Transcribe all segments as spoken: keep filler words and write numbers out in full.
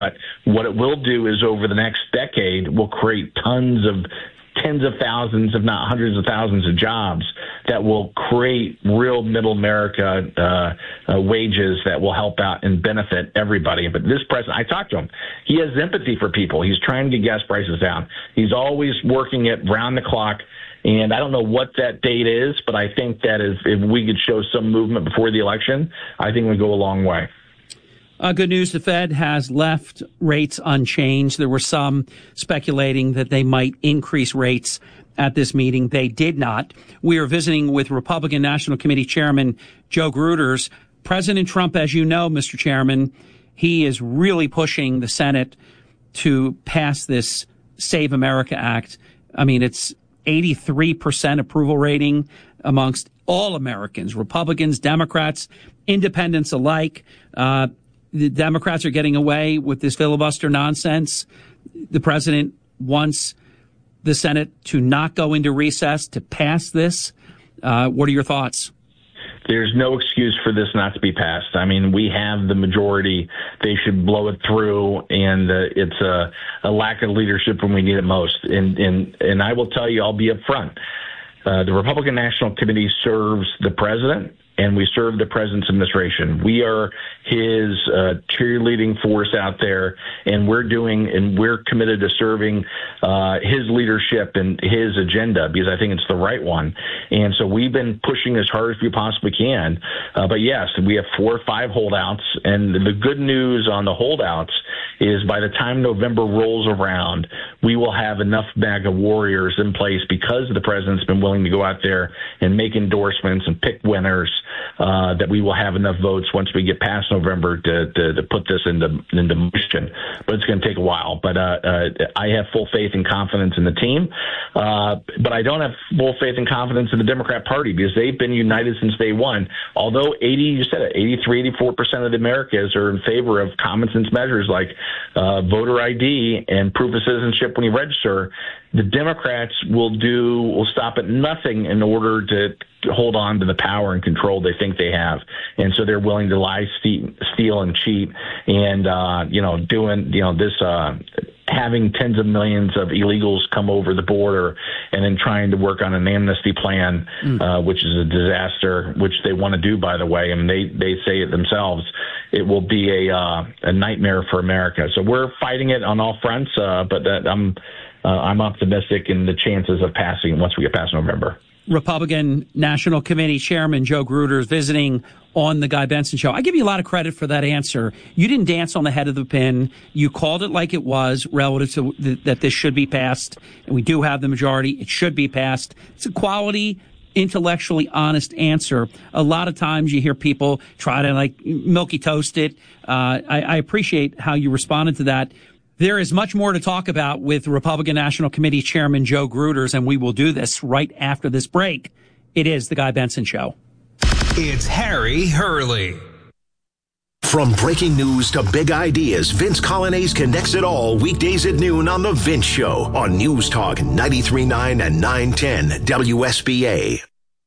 But what it will do is over the next decade, will create tons of tens of thousands, if not hundreds of thousands of jobs that will create real middle America uh, uh, wages that will help out and benefit everybody. But this president, I talked to him. He has empathy for people. He's trying to get gas prices down. He's always working it round the clock. And I don't know what that date is, but I think that if, if we could show some movement before the election, I think it would go a long way. Uh, good news, the Fed has left rates unchanged. There were some speculating that they might increase rates at this meeting. They did not. We are visiting with Republican National Committee Chairman Joe Gruters. President Trump, as you know, Mister Chairman, he is really pushing the Senate to pass this Save America Act. I mean, it's eighty-three percent approval rating amongst all Americans, Republicans, Democrats, independents alike. Uh, The Democrats are getting away with this filibuster nonsense. The president wants the Senate to not go into recess to pass this. Uh, what are your thoughts? There's no excuse for this not to be passed. I mean, we have the majority. They should blow it through, and uh, it's a, a lack of leadership when we need it most. And, and, and I will tell you, I'll be upfront. Uh, the Republican National Committee serves the president, and we serve the president's administration. We are his uh, cheerleading force out there, and we're doing, and we're committed to serving uh, his leadership and his agenda because I think it's the right one. And so we've been pushing as hard as we possibly can. Uh, but yes, we have four or five holdouts, and the good news on the holdouts is by the time November rolls around, we will have enough MAGA warriors in place because the president's been willing to go out there and make endorsements and pick winners. Uh, that we will have enough votes once we get past November to, to, to put this into into motion. But it's going to take a while. But uh, uh, I have full faith and confidence in the team. Uh, but I don't have full faith and confidence in the Democrat Party because they've been united since day one. Although eighty, you said it, eighty-three, eighty-four percent of the Americans are in favor of common sense measures like uh, voter I D and proof of citizenship when you register, the Democrats will do will stop at nothing in order to hold on to the power and control they think they have. And so they're willing to lie, steal, and cheat. And, uh, you know, doing, you know, this, uh, having tens of millions of illegals come over the border and then trying to work on an amnesty plan, mm. uh, which is a disaster, which they want to do, by the way. I mean, they, they say it themselves. It will be a, uh, a nightmare for America. So we're fighting it on all fronts, uh, but that I'm, uh, I'm optimistic in the chances of passing once we get past November. Republican National Committee Chairman Joe Gruters visiting on the Guy Benson Show. I give you a lot of credit for that answer. You didn't dance on the head of the pin. You called it like it was relative to th- that this should be passed, and we do have the majority. It should be passed. It's a quality, intellectually honest answer. A lot of times you hear people try to like milky toast it. Uh, I, I appreciate how you responded to that. There is much more to talk about with Republican National Committee Chairman Joe Gruters, and we will do this right after this break. It is The Guy Benson Show. It's Harry Hurley. From breaking news to big ideas, Vince Coglianese connects it all weekdays at noon on The Vince Show on News Talk ninety-three point nine and nine ten W S B A.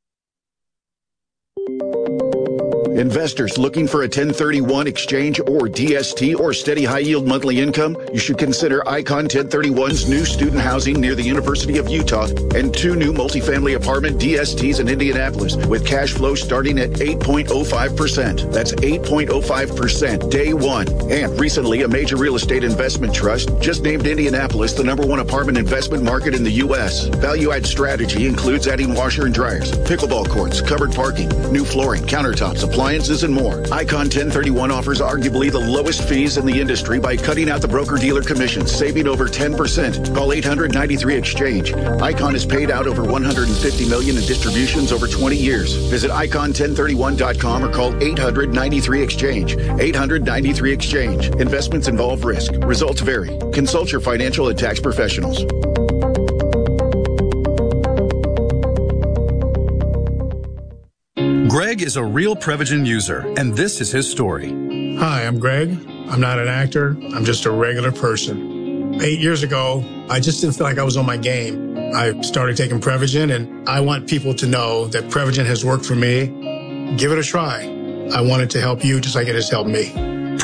Investors looking for a ten thirty-one exchange or D S T or steady high-yield monthly income? You should consider Icon ten thirty-one's new student housing near the University of Utah and two new multifamily apartment D S Ts in Indianapolis with cash flow starting at eight point oh five percent. That's eight point oh five percent day one. And recently, a major real estate investment trust just named Indianapolis the number one apartment investment market in the U S. Value-add strategy includes adding washer and dryers, pickleball courts, covered parking, new flooring, countertops, appliances, appliances, and more. Icon ten thirty-one offers arguably the lowest fees in the industry by cutting out the broker-dealer commissions, saving over ten percent. Call eight hundred ninety-three exchange. Icon has paid out over one hundred fifty million dollars in distributions over twenty years. Visit icon ten thirty-one dot com or call eight hundred ninety-three exchange. eight hundred ninety-three exchange. Investments involve risk. Results vary. Consult your financial and tax professionals. Greg is a real Prevagen user, and this is his story. Hi, I'm Greg. I'm not an actor. I'm just a regular person. Eight years ago, I just didn't feel like I was on my game. I started taking Prevagen, and I want people to know that Prevagen has worked for me. Give it a try. I want it to help you just like it has helped me.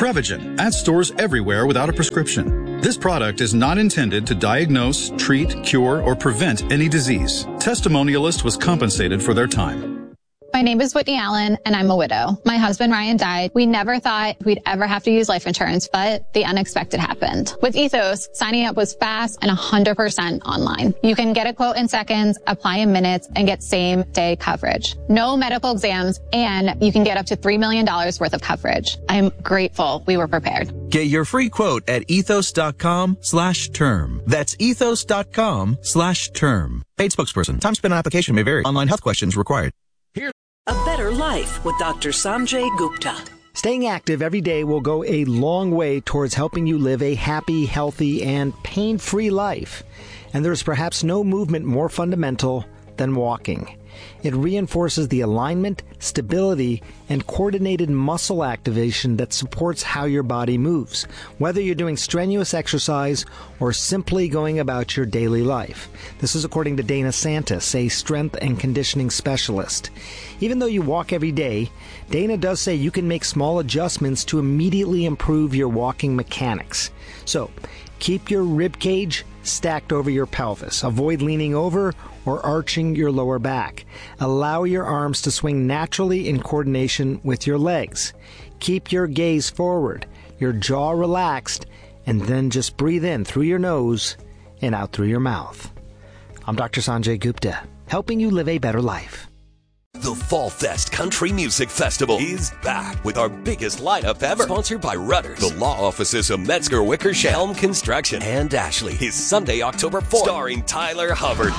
Prevagen, at stores everywhere without a prescription. This product is not intended to diagnose, treat, cure, or prevent any disease. Testimonialist was compensated for their time. My name is Whitney Allen, and I'm a widow. My husband, Ryan, died. We never thought we'd ever have to use life insurance, but the unexpected happened. With Ethos, signing up was fast and one hundred percent online. You can get a quote in seconds, apply in minutes, and get same-day coverage. No medical exams, and you can get up to three million dollars worth of coverage. I'm grateful we were prepared. Get your free quote at ethos.com slash term. That's ethos.com slash term. Paid spokesperson. Time spent on application may vary. Online health questions required. A better life with Doctor Sanjay Gupta. Staying active every day will go a long way towards helping you live a happy, healthy, and pain-free life. And there's perhaps no movement more fundamental than walking. It reinforces the alignment, stability, and coordinated muscle activation that supports how your body moves, whether you're doing strenuous exercise or simply going about your daily life. This is according to Dana Santis, a strength and conditioning specialist. Even though you walk every day, Dana does say you can make small adjustments to immediately improve your walking mechanics. So, keep your rib cage stacked over your pelvis. Avoid leaning over or arching your lower back. Allow your arms to swing naturally in coordination with your legs. Keep your gaze forward, your jaw relaxed, and then just breathe in through your nose and out through your mouth. I'm Doctor Sanjay Gupta, helping you live a better life. The Fall Fest Country Music Festival is back with our biggest lineup ever. Sponsored by Rudders, the law offices of Metzger Wickersham, Helm Construction, and Ashley. Is Sunday, October fourth. Starring Tyler Hubbard,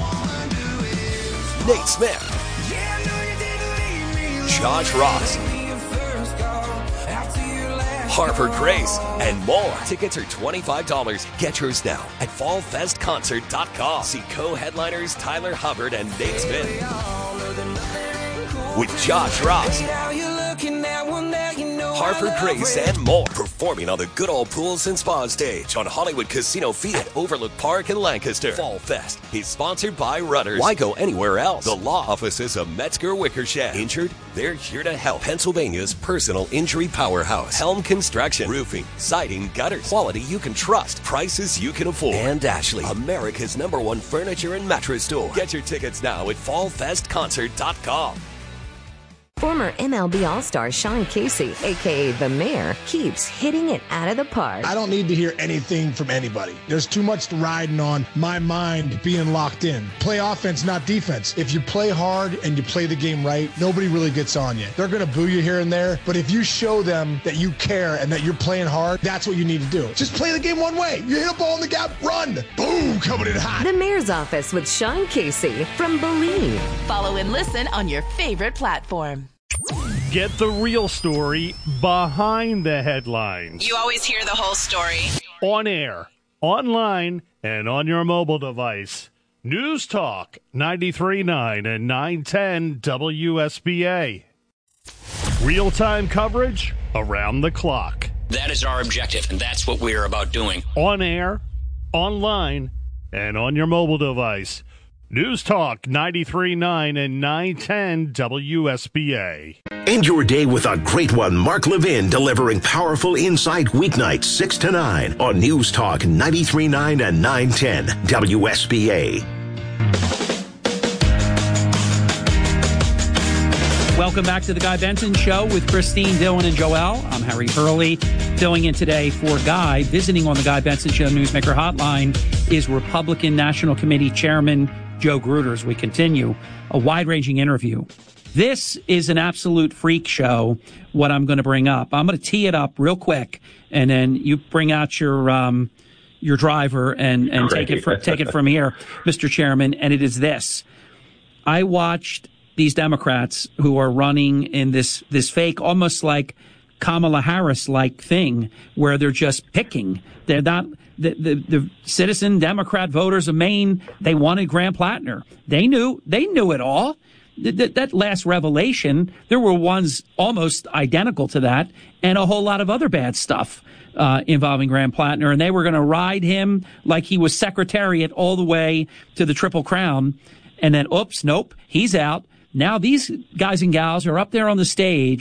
Nate Smith, Josh Ross, Harper Grace, and more. Tickets are twenty-five dollars. Get yours now at fall fest concert dot com. See co-headliners Tyler Hubbard and Nate Smith with Josh Ross, Harper Grace, and more. Performing on the Good Old Pools and Spa stage on Hollywood Casino Field at Overlook Park in Lancaster. Fall Fest is sponsored by Rudders. Why go anywhere else? The law offices of Metzger Wickersham. Injured? They're here to help. Pennsylvania's personal injury powerhouse. Helm Construction. Roofing, siding, gutters. Quality you can trust. Prices you can afford. And Ashley, America's number one furniture and mattress store. Get your tickets now at fall fest concert dot com. Former M L B All-Star Sean Casey, a k a. The Mayor, keeps hitting it out of the park. I don't need to hear anything from anybody. There's too much riding on my mind being locked in. Play offense, not defense. If you play hard and you play the game right, nobody really gets on you. They're going to boo you here and there, but if you show them that you care and that you're playing hard, that's what you need to do. Just play the game one way. You hit a ball in the gap, run. Boom, coming in hot. The Mayor's Office with Sean Casey from Believe. Follow and listen on your favorite platform. Get the real story behind the headlines. You always hear the whole story. On air, online, and on your mobile device. News Talk ninety-three point nine and nine ten W S B A. Real-time coverage around the clock. That is our objective, and that's what we're about doing. On air, online, and on your mobile device. News Talk ninety-three point nine and nine ten W S B A. End your day with a great one. Mark Levin delivering powerful insight weeknights six to nine on News Talk ninety-three point nine and nine ten W S B A. Welcome back to the Guy Benson Show with Christine, Dylan, and Joel. I'm Harry Hurley, filling in today for Guy. Visiting on the Guy Benson Show Newsmaker Hotline is Republican National Committee Chairman Joe Gruder. As we continue a wide-ranging interview. This is an absolute freak show, what I'm going to bring up. I'm going to tee it up real quick, and then you bring out your um, your driver and, and take it, for, take it from here, Mister Chairman, and it is this. I watched these Democrats who are running in this, this fake, almost like Kamala Harris-like thing, where they're just picking. They're not... The, the, the citizen Democrat voters of Maine, they wanted Graham Plattner. They knew, they knew it all. That, that last revelation, there were ones almost identical to that and a whole lot of other bad stuff uh, involving Graham Plattner. And they were going to ride him like he was Secretariat all the way to the Triple Crown. And then, oops, nope, he's out. Now these guys and gals are up there on the stage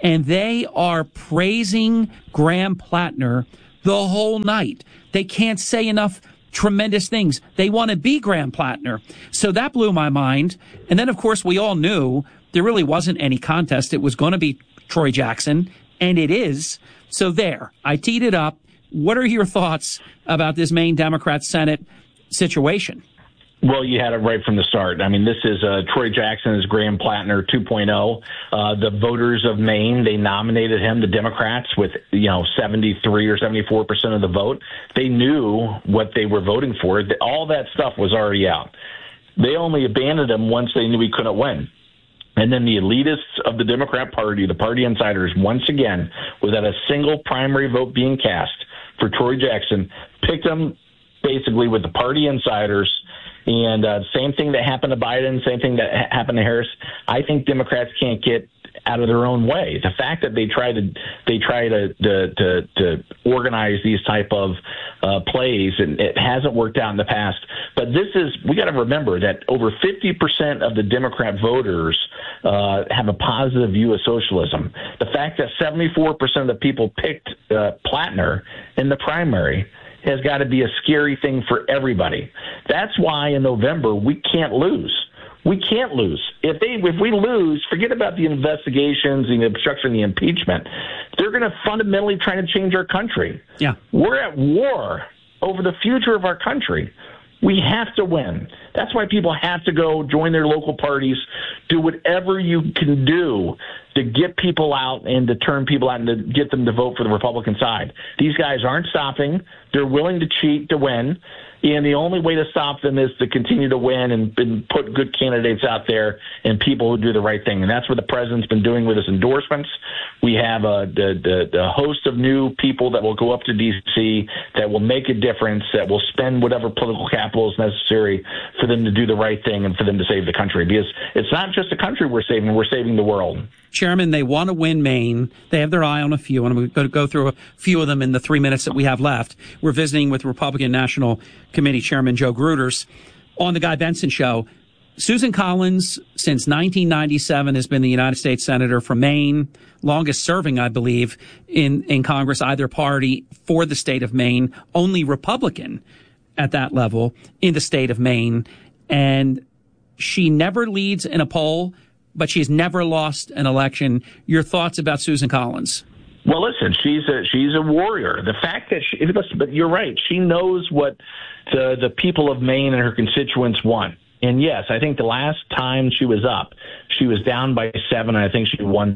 and they are praising Graham Plattner the whole night. They can't say enough tremendous things. They want to be Graham Plattner. So that blew my mind. And then, of course, we all knew there really wasn't any contest. It was going to be Troy Jackson, and it is. So there, I teed it up. What are your thoughts about this Maine Democrat Senate situation? Well, you had it right from the start. I mean, this is uh, Troy Jackson is Graham Plattner two point oh. Uh, the voters of Maine, they nominated him, the Democrats, with, you know, seventy-three or seventy-four percent of the vote. They knew what they were voting for. All that stuff was already out. They only abandoned him once they knew he couldn't win. And then the elitists of the Democrat Party, the party insiders, once again, without a single primary vote being cast for Troy Jackson, picked him basically with the party insiders. And uh, same thing that happened to Biden, same thing that ha- happened to Harris. I think Democrats can't get out of their own way. The fact that they try to they try to to, to, to organize these type of uh, plays, and it hasn't worked out in the past. But this is we got to remember that over fifty percent of the Democrat voters uh, have a positive view of socialism. The fact that seventy-four percent of the people picked uh, Plattner in the primary has got to be a scary thing for everybody. That's why in November we can't lose. We can't lose. If they, if we lose, forget about the investigations, the obstruction, the impeachment. They're going to fundamentally try to change our country. Yeah, we're at war over the future of our country. We have to win. That's why people have to go join their local parties, do whatever you can do to get people out and to turn people out and to get them to vote for the Republican side. These guys aren't stopping. They're willing to cheat to win. And the only way to stop them is to continue to win and, and put good candidates out there and people who do the right thing. And that's what the president's been doing with his endorsements. We have a the, the, the host of new people that will go up to D C that will make a difference, that will spend whatever political capital is necessary for them to do the right thing and for them to save the country. Because it's not just the country we're saving, we're saving the world. Chairman, they want to win Maine. They have their eye on a few, and I'm going to go through a few of them in the three minutes that we have left. We're visiting with Republican National Committee Chairman Joe Gruters on the Guy Benson Show. Susan Collins, since nineteen ninety-seven, has been the United States Senator from Maine, longest serving, I believe, in, in Congress, either party for the state of Maine, only Republican at that level in the state of Maine. And she never leads in a poll, but she's never lost an election. Your thoughts about Susan Collins? Well, listen, she's a she's a warrior. The fact that she, listen, but you're right, she knows what the the people of Maine and her constituents want. And yes, I think the last time she was up, she was down by seven. And I think she won.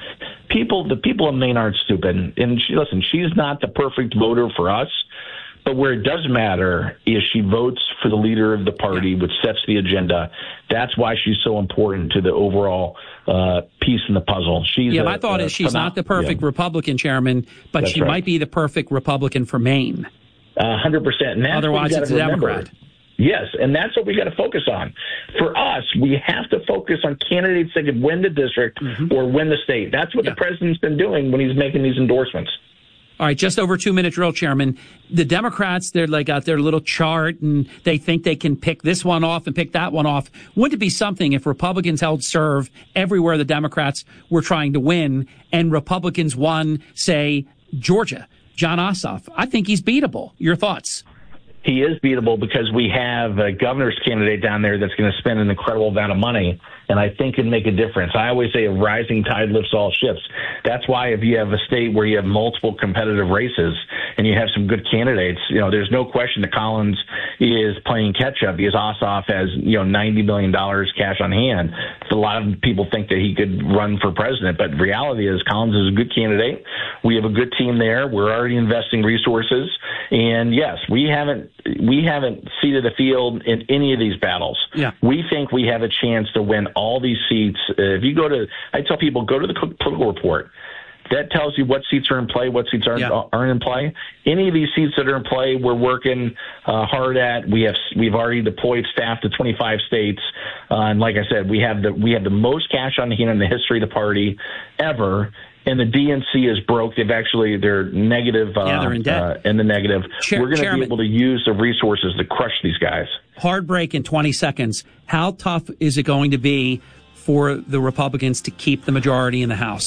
People, the people of Maine aren't stupid. And she, listen, she's not the perfect voter for us. But where it does matter is she votes for the leader of the party, which sets the agenda. That's why she's so important to the overall uh, piece in the puzzle. She's yeah, a, my thought a, is she's phenom- not the perfect yeah. Republican, Chairman, but That's she right. might be the perfect Republican for Maine. A hundred percent. Otherwise, it's a remember. Democrat. Yes, and that's what we got to focus on. For us, we have to focus on candidates that could win the district mm-hmm. or win the state. That's what yeah. the president's been doing when he's making these endorsements. All right, just over two minute drill, Chairman. The Democrats, they're like got their little chart and they think they can pick this one off and pick that one off. Wouldn't it be something if Republicans held serve everywhere the Democrats were trying to win and Republicans won, say, Georgia, Jon Ossoff? I think he's beatable. Your thoughts? He is beatable because we have a governor's candidate down there that's going to spend an incredible amount of money, and I think can make a difference. I always say a rising tide lifts all ships. That's why if you have a state where you have multiple competitive races and you have some good candidates, you know, there's no question that Collins is playing catch up because Ossoff has, you know, ninety million dollars cash on hand. A lot of people think that he could run for president, but the reality is Collins is a good candidate. We have a good team there. We're already investing resources, and yes, we haven't we haven't seeded the field in any of these battles. Yeah. We think we have a chance to win all these seats. Uh, if you go to, I tell people, go to the political report. That tells you what seats are in play, what seats aren't, yeah. aren't in play. Any of these seats that are in play, we're working uh, hard at. We have we've already deployed staff to twenty-five states, uh, and like I said, we have the we have the most cash on hand in the history of the party ever. And the D N C is broke. They've actually, they're negative uh, yeah, they're in, debt. uh, in the negative. Chair, We're going to be able to use the resources to crush these guys. Hard break in twenty seconds. How tough is it going to be for the Republicans to keep the majority in the House?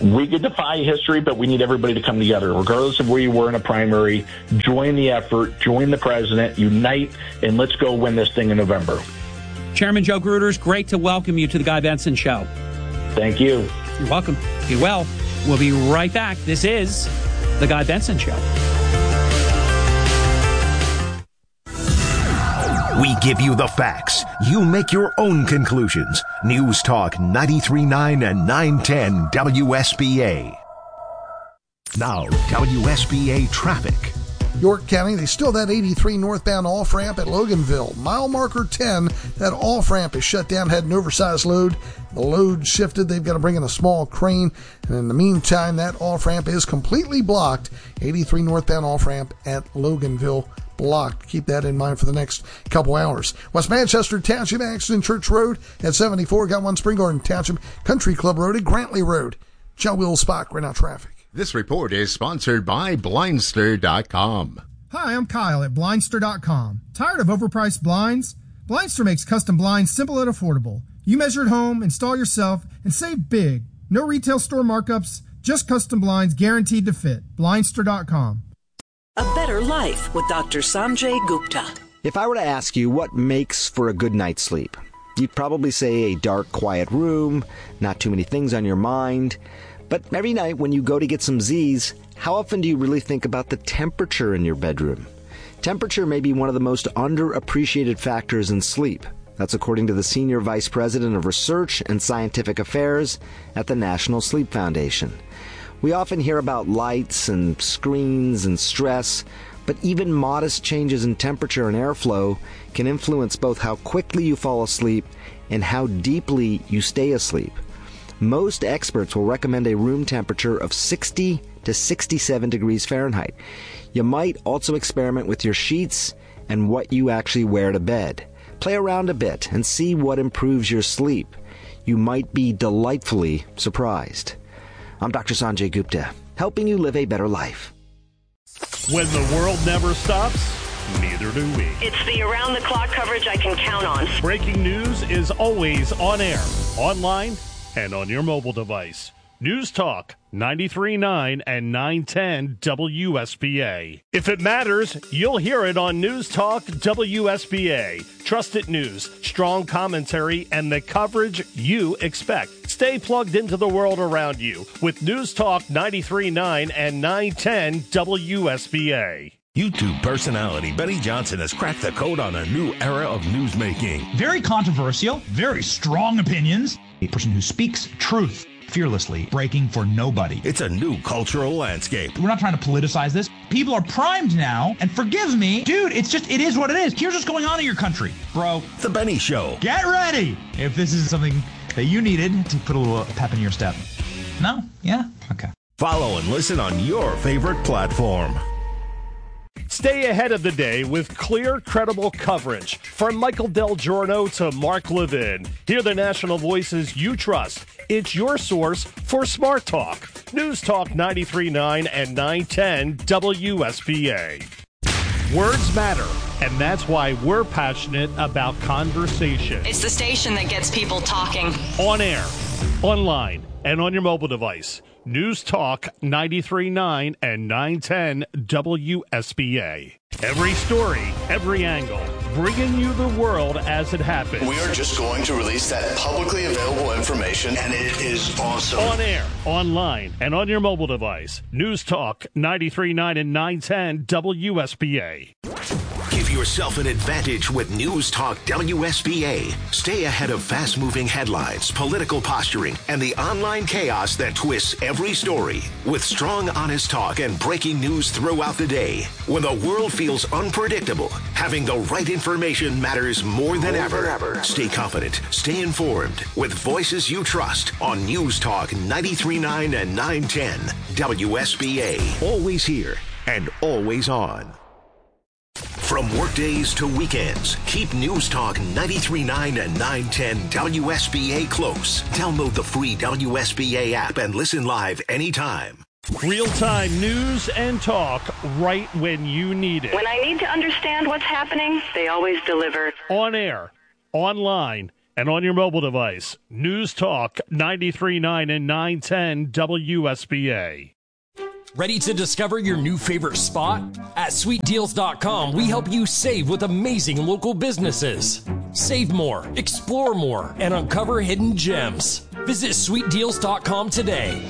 we could defy history, but we need everybody to come together, regardless of where you were in a primary. Join the effort, join the president, unite, and let's go win this thing in November. Chairman Joe Gruters, great to welcome you to the Guy Benson Show. Thank you. You're welcome. Be well. We'll be right back. This is the Guy Benson Show. We give you the facts. You make your own conclusions. News Talk ninety-three point nine and nine ten W S B A. Now, W S B A traffic. York County, they still that eighty-three northbound off-ramp at Loganville. Mile marker ten, that off-ramp is shut down, had an oversized load. The load shifted. They've got to bring in a small crane. And in the meantime, that off-ramp is completely blocked. eighty-three northbound off-ramp at Loganville blocked. Keep that in mind for the next couple hours. West Manchester Township, accident Church Road at seventy-four. Got one Spring Garden Township, Country Club Road at Grantley Road. Joe Will Spock, right now traffic. This report is sponsored by Blindster dot com. Hi, I'm Kyle at Blindster dot com. Tired of overpriced blinds? Blindster makes custom blinds simple and affordable. You measure at home, install yourself, and save big. No retail store markups, just custom blinds guaranteed to fit. Blindster dot com. A Better Life with Doctor Sanjay Gupta. If I were to ask you what makes for a good night's sleep, you'd probably say a dark, quiet room, not too many things on your mind. But every night when you go to get some Z's, how often do you really think about the temperature in your bedroom? Temperature may be one of the most underappreciated factors in sleep. That's according to the Senior Vice President of Research and Scientific Affairs at the National Sleep Foundation. We often hear about lights and screens and stress, but even modest changes in temperature and airflow can influence both how quickly you fall asleep and how deeply you stay asleep. Most experts will recommend a room temperature of sixty to sixty-seven degrees Fahrenheit. You might also experiment with your sheets and what you actually wear to bed. Play around a bit and see what improves your sleep. You might be delightfully surprised. I'm Doctor Sanjay Gupta, helping you live a better life. When the world never stops, neither do we. It's the around-the-clock coverage I can count on. Breaking news is always on air, online, and on your mobile device. News Talk ninety-three point nine and nine ten W S B A. If it matters, you'll hear it on News Talk W S B A. Trusted news, strong commentary, and the coverage you expect. Stay plugged into the world around you with News Talk ninety-three point nine and nine ten W S B A. YouTube personality Benny Johnson has cracked the code on a new era of newsmaking. Very controversial, very strong opinions. A person who speaks truth fearlessly, breaking for nobody. It's a new cultural landscape. We're not trying to politicize this. People are primed now, and forgive me, dude, it's just, it is what it is. Here's what's going on in your country, bro. The Benny Show. Get ready if this is something that you needed to put a little pep in your step. No? Yeah? Okay. Follow and listen on your favorite platform. Stay ahead of the day with clear, credible coverage. From Michael Del Giorno to Mark Levin. Hear the national voices you trust. It's your source for Smart Talk. News Talk ninety-three point nine and nine ten W S B A. Words matter, and that's why we're passionate about conversation. It's the station that gets people talking. On air, online, and on your mobile device. News Talk ninety-three point nine and nine ten W S B A. Every story, every angle, bringing you the world as it happens. We are just going to release that publicly available information, and it is awesome. On air, online, and on your mobile device. News Talk ninety-three point nine and nine ten W S B A. Give yourself an advantage with News Talk W S B A. Stay ahead of fast-moving headlines, political posturing, and the online chaos that twists every story. With strong, honest talk and breaking news throughout the day. When the world feels unpredictable, having the right information matters more than ever. ever. Stay confident, stay informed, with voices you trust on News Talk ninety-three point nine and nine ten W S B A. Always here and always on. From workdays to weekends, keep News Talk ninety-three point nine and nine ten W S B A close. Download the free W S B A app and listen live anytime. Real-time news and talk right when you need it. When I need to understand what's happening, they always deliver. On air, online, and on your mobile device. News Talk ninety-three point nine and nine ten W S B A. Ready to discover your new favorite spot? At sweet deals dot com, we help you save with amazing local businesses. Save more, explore more, and uncover hidden gems. Visit sweet deals dot com today.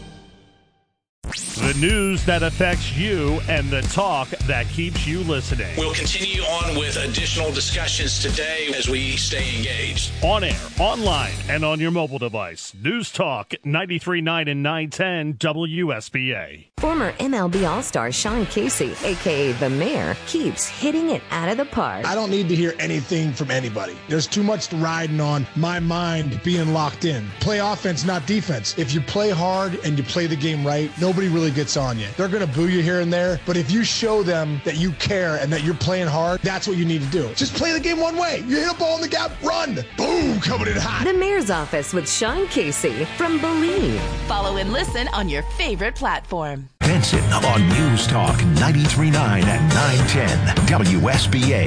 The news that affects you and the talk that keeps you listening. We'll continue on with additional discussions today as we stay engaged. On air, online, and on your mobile device. News Talk ninety-three point nine and nine ten W S B A. Former M L B All-Star Sean Casey, a k a. The Mayor, keeps hitting it out of the park. I don't need to hear anything from anybody. There's too much riding on my mind being locked in. Play offense, not defense. If you play hard and you play the game right, nobody really gets on you. They're going to boo you here and there, but if you show them that you care and that you're playing hard, that's what you need to do. Just play the game one way. You hit a ball in the gap, run. Boom, coming in hot. The Mayor's Office with Sean Casey from Believe. Follow and listen on your favorite platform. Benson on News Talk ninety-three point nine and nine ten W S B A.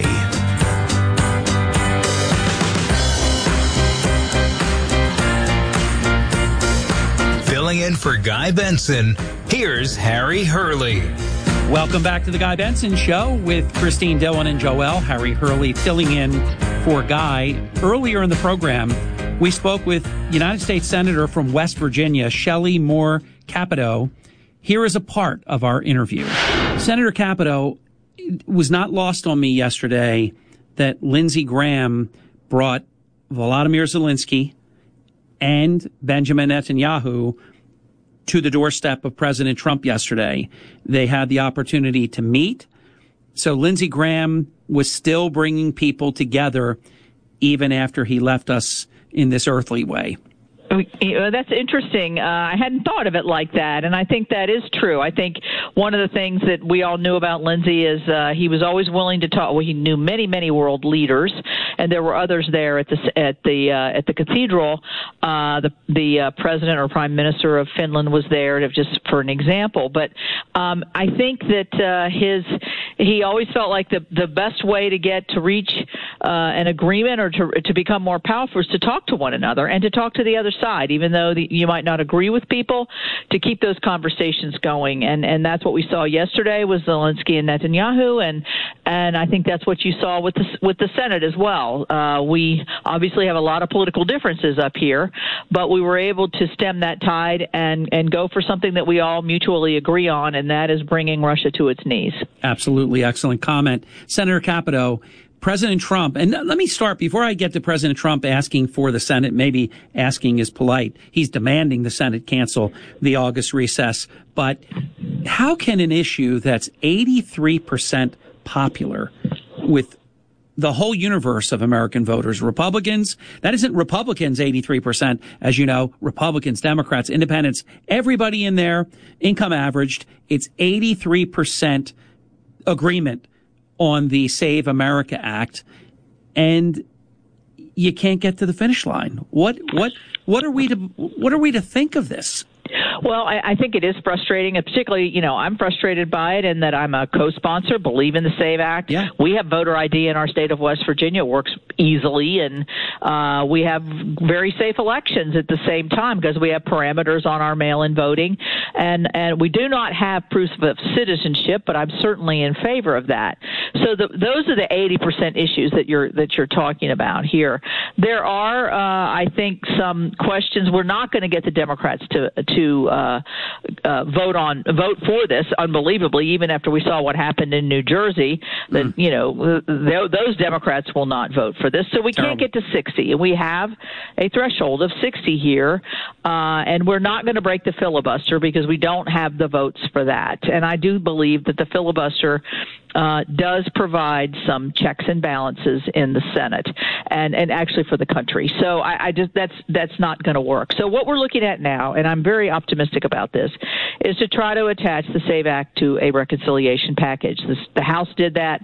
Filling in for Guy Benson, here's Harry Hurley. Welcome back to the Guy Benson Show with Christine Dillon and Joel. Harry Hurley filling in for Guy. Earlier in the program, we spoke with United States Senator from West Virginia, Shelley Moore Capito. Here is a part of our interview. Senator Capito, it was not lost on me yesterday that Lindsey Graham brought Volodymyr Zelensky and Benjamin Netanyahu to the doorstep of President Trump yesterday. They had the opportunity to meet. So Lindsey Graham was still bringing people together even after he left us in this earthly way. That's interesting. Uh, I hadn't thought of it like that, and I think that is true. I think one of the things that we all knew about Lindsey is uh, he was always willing to talk. Well, he knew many, many world leaders, and there were others there at the at the uh, at the cathedral. Uh, the the uh, president or prime minister of Finland was there, to, just for an example. But um, I think that uh, his he always felt like the the best way to get to reach uh, an agreement or to to become more powerful is to talk to one another and to talk to the other side, even though the, you might not agree with people, to keep those conversations going. And and that's what we saw yesterday was Zelensky and Netanyahu, and and I think that's what you saw with the with the Senate as well. Uh, we obviously have a lot of political differences up here, but we were able to stem that tide and and go for something that we all mutually agree on, and that is bringing Russia to its knees. Absolutely, excellent comment, Senator Capito. President Trump, and let me start before I get to President Trump asking for the Senate, maybe asking is polite. He's demanding the Senate cancel the August recess. But how can an issue that's eighty-three percent popular with the whole universe of American voters, Republicans, that isn't Republicans eighty-three percent, as you know, Republicans, Democrats, Independents, everybody in there, income averaged, it's eighty-three percent agreement on the Save America Act, and you can't get to the finish line. What what what are we to what are we to think of this? Well, I, I think it is frustrating, and particularly, you know, I'm frustrated by it in that I'm a co-sponsor, believe in the SAVE Act. Yeah. We have voter I D in our state of West Virginia. It works easily, and uh, we have very safe elections at the same time because we have parameters on our mail-in voting, and, and we do not have proof of citizenship, but I'm certainly in favor of that. So the, those are the eighty percent issues that you're that you're talking about here. There are, uh, I think, some questions. We're not going to get the Democrats to to uh, uh, vote on vote for this. Unbelievably, even after we saw what happened in New Jersey, that mm. you know th- those Democrats will not vote for this. So we Terrible. can't get to sixty, and we have a threshold of sixty here, uh, and we're not going to break the filibuster because we don't have the votes for that. And I do believe that the filibuster Uh, does provide some checks and balances in the Senate and, and actually for the country. So I, I just that's that's not going to work. So what we're looking at now, and I'm very optimistic about this, is to try to attach the SAVE Act to a reconciliation package. This, the House did that,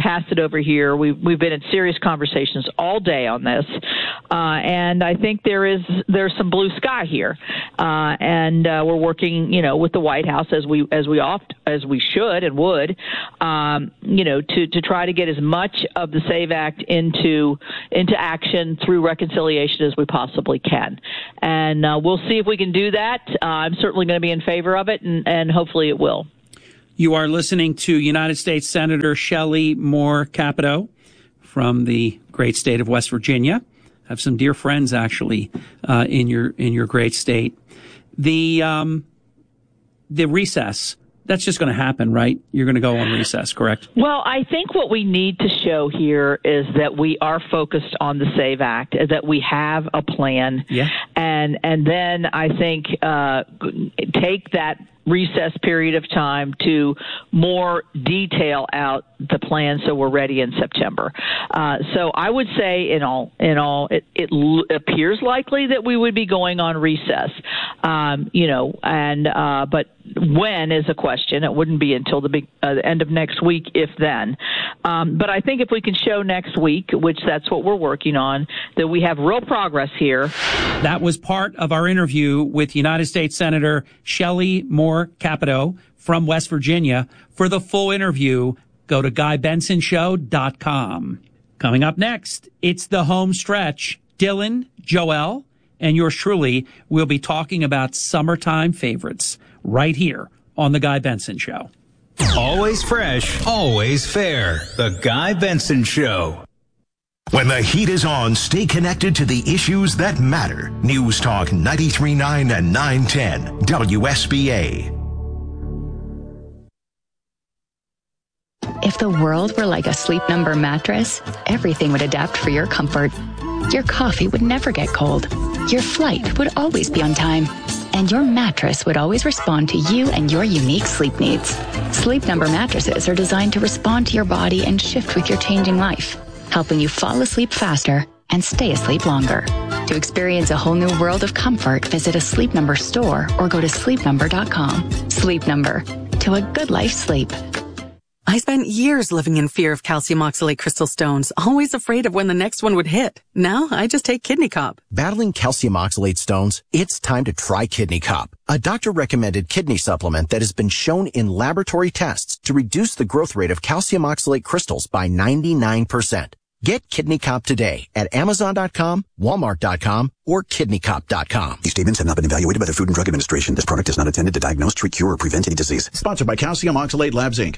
passed it over here. We've, we've been in serious conversations all day on this. Uh, and I think there is, there's some blue sky here. Uh, and, uh, we're working, you know, with the White House as we, as we oft, as we should and would, um, you know, to, to try to get as much of the SAVE Act into, into action through reconciliation as we possibly can. And, uh, we'll see if we can do that. Uh, I'm certainly going to be in favor of it, and, and hopefully it will. You are listening to United States Senator Shelley Moore Capito from the great state of West Virginia. I have some dear friends actually uh, in your in your great state. The um, the recess, that's just going to happen, right? You're going to go on recess, correct? Well, I think what we need to show here is that we are focused on the SAVE Act, that we have a plan. Yeah. And, and then I think uh, take that recess period of time to more detail out the plan so we're ready in September. Uh, so I would say in all, in all, it, it l- appears likely that we would be going on recess, um, you know, and, uh, but when is a question. It wouldn't be until the, big, uh, the end of next week, if then. Um, but I think if we can show next week, which that's what we're working on, that we have real progress here. That was part of our interview with United States Senator Shelley Moore Capito from West Virginia. For the full interview, go to guy benson show dot com. Coming up next, it's the home stretch. Dylan, Joel, and yours truly will be talking about summertime favorites right here on The Guy Benson Show. Always fresh, always fair. The Guy Benson Show. When the heat is on, stay connected to the issues that matter. News Talk ninety-three point nine and nine ten W S B A. If the world were like a Sleep Number mattress, everything would adapt for your comfort. Your coffee would never get cold. Your flight would always be on time. And your mattress would always respond to you and your unique sleep needs. Sleep Number mattresses are designed to respond to your body and shift with your changing life, helping you fall asleep faster and stay asleep longer. To experience a whole new world of comfort, visit a Sleep Number store or go to sleep number dot com. Sleep Number. To a good life sleep. I spent years living in fear of calcium oxalate crystal stones, always afraid of when the next one would hit. Now, I just take Kidney Cop. Battling calcium oxalate stones? It's time to try Kidney Cop, a doctor-recommended kidney supplement that has been shown in laboratory tests to reduce the growth rate of calcium oxalate crystals by ninety-nine percent. Get Kidney Cop today at amazon dot com, walmart dot com, or kidney cop dot com. These statements have not been evaluated by the Food and Drug Administration. This product is not intended to diagnose, treat, cure, or prevent any disease. Sponsored by Calcium Oxalate Labs, Incorporated.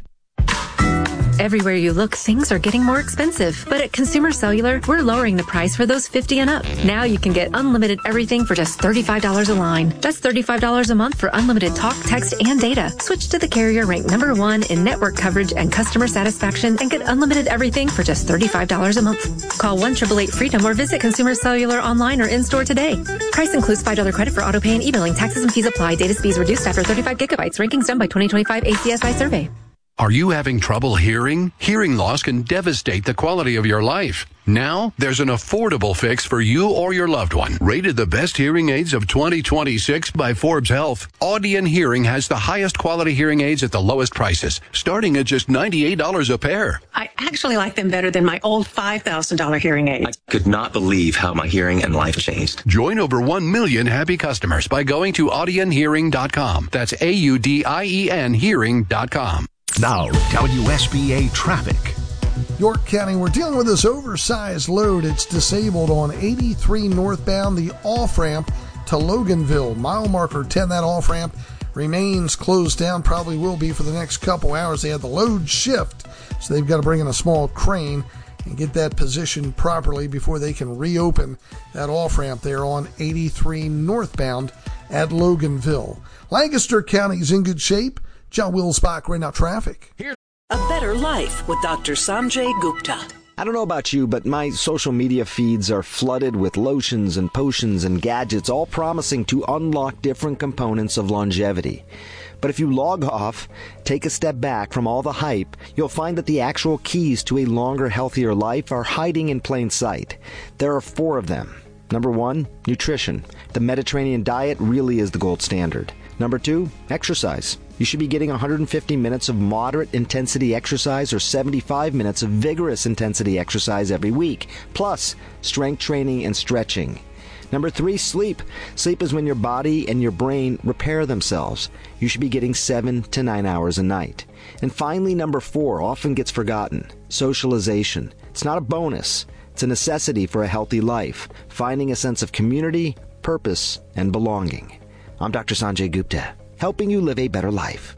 Everywhere you look, things are getting more expensive. But at Consumer Cellular, we're lowering the price for those fifty and up. Now you can get unlimited everything for just thirty-five dollars a line. That's thirty-five dollars a month for unlimited talk, text, and data. Switch to the carrier ranked number one in network coverage and customer satisfaction and get unlimited everything for just thirty-five dollars a month. Call one eight eight eight freedom or visit Consumer Cellular online or in-store today. Price includes five dollars credit for auto pay and e-billing. Taxes and fees apply. Data speeds reduced after thirty-five gigabytes. Rankings done by twenty twenty-five A C S I survey. Are you having trouble hearing? Hearing loss can devastate the quality of your life. Now, there's an affordable fix for you or your loved one. Rated the best hearing aids of twenty twenty-six by Forbes Health, Audion Hearing has the highest quality hearing aids at the lowest prices, starting at just ninety-eight dollars a pair. I actually like them better than my old five thousand dollars hearing aids. I could not believe how my hearing and life changed. Join over one million happy customers by going to audion hearing dot com. That's A U D I E N hearing dot com. Now, W S B A traffic. York County, we're dealing with this oversized load. It's disabled on eighty-three northbound, the off-ramp to Loganville. Mile marker ten, that off-ramp remains closed down, probably will be for the next couple hours. They had the load shift, so they've got to bring in a small crane and get that positioned properly before they can reopen that off-ramp there on eighty-three northbound at Loganville. Lancaster County is in good shape. John Wilsbach, right now traffic. Here. A better life with Doctor Sanjay Gupta. I don't know about you, but my social media feeds are flooded with lotions and potions and gadgets, all promising to unlock different components of longevity. But if you log off, take a step back from all the hype, you'll find that the actual keys to a longer, healthier life are hiding in plain sight. There are four of them. Number one, nutrition. The Mediterranean diet really is the gold standard. Number two, exercise. You should be getting one hundred fifty minutes of moderate intensity exercise or seventy-five minutes of vigorous intensity exercise every week, plus strength training and stretching. Number three, sleep. Sleep is when your body and your brain repair themselves. You should be getting seven to nine hours a night. And finally, number four, often gets forgotten, socialization. It's not a bonus. It's a necessity for a healthy life, finding a sense of community, purpose, and belonging. I'm Doctor Sanjay Gupta, helping you live a better life.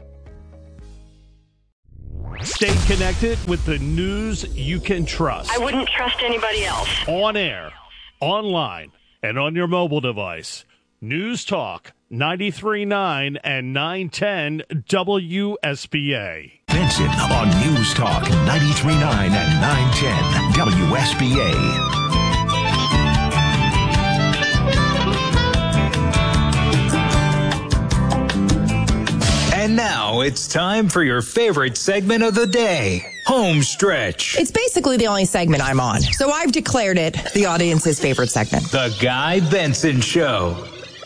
Stay connected with the news you can trust. I wouldn't trust anybody else. On air, online, and on your mobile device. News Talk ninety-three point nine and nine ten W S B A. Benson on News Talk ninety-three point nine and nine ten W S B A. And now it's time for your favorite segment of the day, Home Stretch. It's basically the only segment I'm on, so I've declared it the audience's favorite segment. The Guy Benson Show.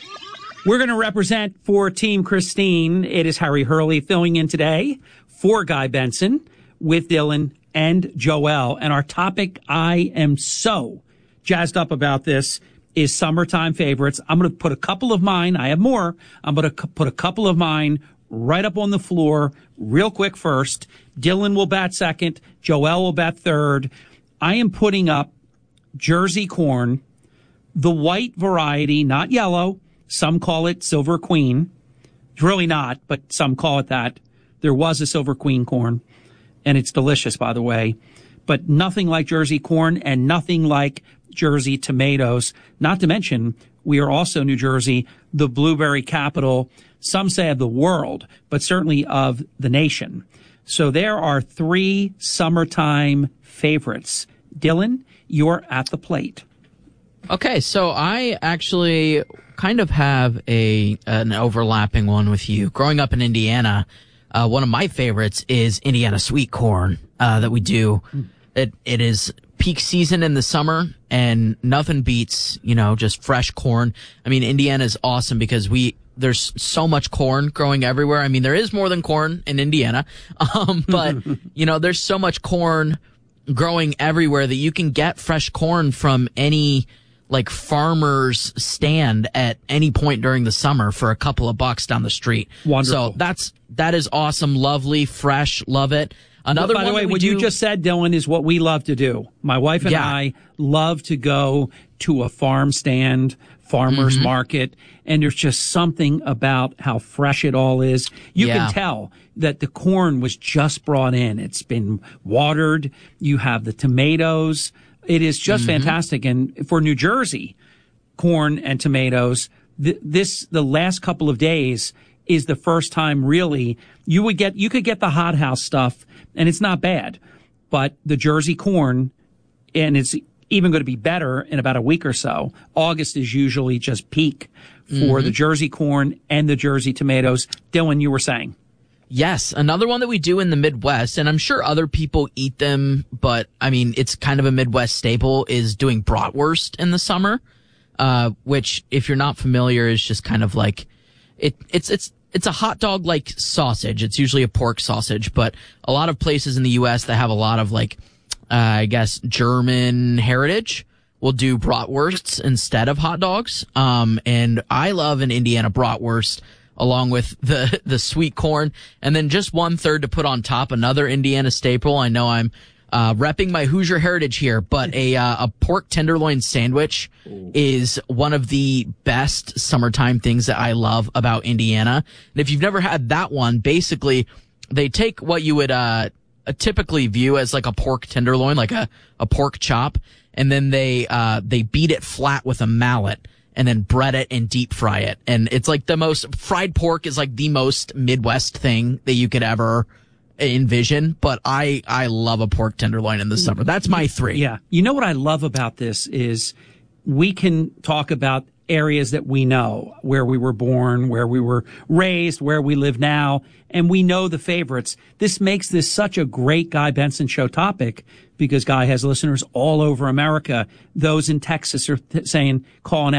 We're going to represent for Team Christine. It is Harry Hurley filling in today for Guy Benson with Dylan and Joel. And our topic, I am so jazzed up about this, is summertime favorites. I'm going to put a couple of mine. I have more. I'm going to put a couple of mine right up on the floor real quick first. Dylan will bat second. Joel will bat third. I am putting up Jersey corn, the white variety, not yellow. Some call it Silver Queen. It's really not, but some call it that. There was a Silver Queen corn, and it's delicious, by the way. But nothing like Jersey corn and nothing like Jersey tomatoes. Not to mention, we are also New Jersey, the blueberry capital, some say of the world, but certainly of the nation. So there are three summertime favorites. Dylan, you're at the plate. Okay, so I actually kind of have a an overlapping one with you. Growing up in Indiana, uh, one of my favorites is Indiana sweet corn uh, that we do. Mm. It it is peak season in the summer, and nothing beats, you know, just fresh corn. I mean, Indiana is awesome because we there's so much corn growing everywhere. I mean, there is more than corn in Indiana, um, but you know, there's so much corn growing everywhere that you can get fresh corn from any like farmer's stand at any point during the summer for a couple of bucks down the street. Wonderful. So that's that is awesome, lovely, fresh, love it. Another By the one way, that we what do, you just said, Dylan, is what we love to do. My wife and Yeah. I love to go to a farm stand, farmer's Mhm. market, and there's just something about how fresh it all is. You Yeah. can tell that the corn was just brought in. It's been watered. You have the tomatoes. It is just Mhm. fantastic. And for New Jersey, corn and tomatoes, th- this, the last couple of days is the first time really you would get, you could get the hothouse stuff and it's not bad, but the Jersey corn, and it's even going to be better in about a week or so. August is usually just peak for Mhm. the Jersey corn and the Jersey tomatoes. Dylan, you were saying. Yes, another one that we do in the Midwest, and I'm sure other people eat them, but I mean, it's kind of a Midwest staple, is doing bratwurst in the summer, uh, which, if you're not familiar, is just kind of like, it, it's, it's, it's a hot dog like sausage. It's usually a pork sausage, but a lot of places in the U S that have a lot of like, uh, I guess, German heritage will do bratwursts instead of hot dogs. Um, and I love an Indiana bratwurst, along with the, the sweet corn, and then just one third to put on top, another Indiana staple. I know I'm, uh, repping my Hoosier heritage here, but a, uh, a pork tenderloin sandwich Ooh. is one of the best summertime things that I love about Indiana. And if you've never had that one, basically they take what you would, uh, typically view as like a pork tenderloin, like a, a pork chop, and then they, uh, they beat it flat with a mallet, and then bread it and deep fry it. And it's like the most, fried pork is like the most Midwest thing that you could ever envision. But I, I love a pork tenderloin in the summer. That's my three. Yeah. You know what I love about this is we can talk about areas that we know, where we were born, where we were raised, where we live now, and we know the favorites. This makes this such a great Guy Benson Show topic because Guy has listeners all over America. Those in Texas are th- saying, calling out,